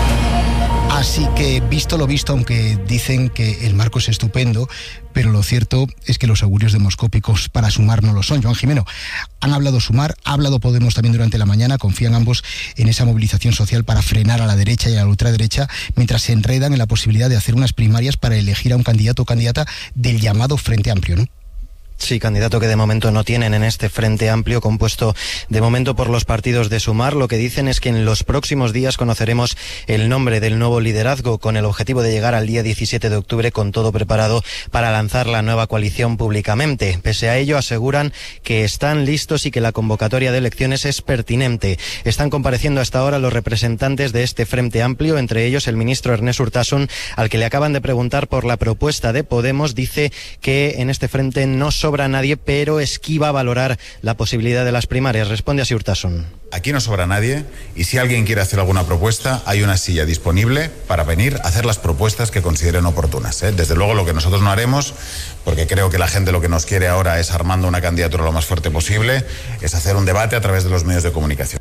Así que, visto lo visto, aunque dicen que el marco es estupendo, pero lo cierto es que los augurios demoscópicos para Sumar no lo son. Joan Jimeno, han hablado Sumar, ha hablado Podemos también durante la mañana, confían ambos en esa movilización social para frenar a la derecha y a la ultraderecha, mientras se enredan en la posibilidad de hacer unas primarias para elegir a un candidato o candidata del llamado Frente Amplio, ¿no? Sí, candidato que de momento no tienen en este Frente Amplio, compuesto de momento por los partidos de Sumar. Lo que dicen es que en los próximos días conoceremos el nombre del nuevo liderazgo, con el objetivo de llegar al día 17 de octubre con todo preparado para lanzar la nueva coalición públicamente. Pese a ello, aseguran que están listos y que la convocatoria de elecciones es pertinente. Están compareciendo hasta ahora los representantes de este Frente Amplio, entre ellos el ministro Ernest Urtasun, al que le acaban de preguntar por la propuesta de Podemos. Dice que en este frente no sobra nadie, pero esquiva valorar la posibilidad de las primarias. Responde así Urtasun. Aquí no sobra nadie y si alguien quiere hacer alguna propuesta, hay una silla disponible para venir a hacer las propuestas que consideren oportunas. Desde luego lo que nosotros no haremos, porque creo que la gente lo que nos quiere ahora es, armando una candidatura lo más fuerte posible, es hacer un debate a través de los medios de comunicación.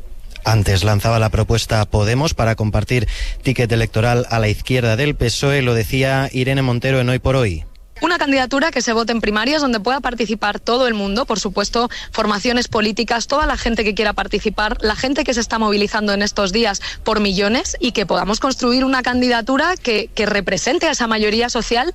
Antes lanzaba la propuesta Podemos para compartir ticket electoral a la izquierda del PSOE. Lo decía Irene Montero en Hoy por Hoy. Una candidatura que se vote en primarias donde pueda participar todo el mundo, por supuesto, formaciones políticas, toda la gente que quiera participar, la gente que se está movilizando en estos días por millones, y que podamos construir una candidatura que represente a esa mayoría social.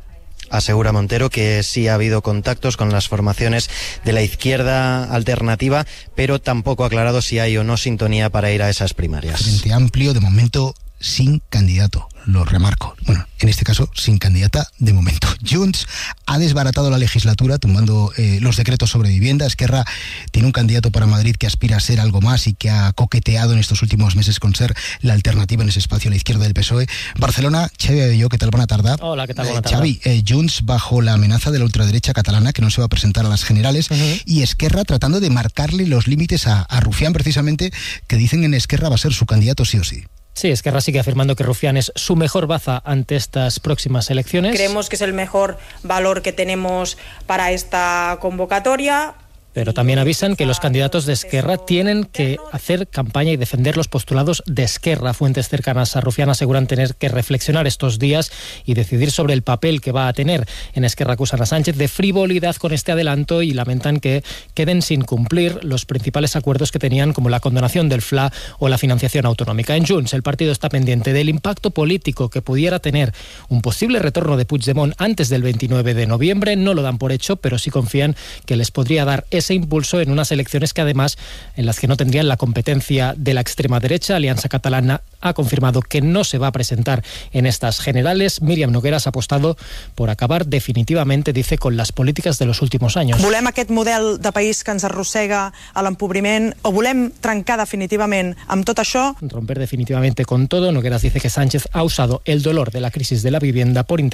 Asegura Montero que sí ha habido contactos con las formaciones de la izquierda alternativa, pero tampoco ha aclarado si hay o no sintonía para ir a esas primarias. Frente Amplio, de momento, sin candidato, lo remarco. Bueno, en este caso, sin candidata de momento. Junts ha desbaratado la legislatura tumbando los decretos sobre vivienda. Esquerra tiene un candidato para Madrid que aspira a ser algo más y que ha coqueteado en estos últimos meses con ser la alternativa en ese espacio a la izquierda del PSOE. Barcelona, Xavi Abelló, ¿qué tal? Buena tarde. Hola, ¿qué tal? Buena tarde. Xavi, Junts bajo la amenaza de la ultraderecha catalana, que no se va a presentar a las generales, y Esquerra tratando de marcarle los límites a Rufián, precisamente, que dicen en Esquerra va a ser su candidato sí o sí. Sí, Esquerra sigue afirmando que Rufián es su mejor baza ante estas próximas elecciones. Creemos que es el mejor valor que tenemos para esta convocatoria. Pero también avisan que los candidatos de Esquerra tienen que hacer campaña y defender los postulados de Esquerra. Fuentes cercanas a Rufián aseguran tener que reflexionar estos días y decidir sobre el papel que va a tener. En Esquerra acusan a Sánchez de frivolidad con este adelanto y lamentan que queden sin cumplir los principales acuerdos que tenían, como la condonación del FLA o la financiación autonómica. En Junts, el partido está pendiente del impacto político que pudiera tener un posible retorno de Puigdemont antes del 29 de noviembre. No lo dan por hecho, pero sí confían que les podría dar ese impulso en unas elecciones que además en las que no tendrían la competencia de la extrema derecha. Alianza Catalana ha confirmado que no se va a presentar en estas generales. Míriam Nogueras ha apostado por acabar definitivamente, dice, con las políticas de los últimos años. Volem aquest model de país que ens arrossega a l'empobriment o volem trencar definitivament amb tot això? Romper definitivamente con todo. Nogueras dice que Sánchez ha usado el dolor de la crisis de la vivienda por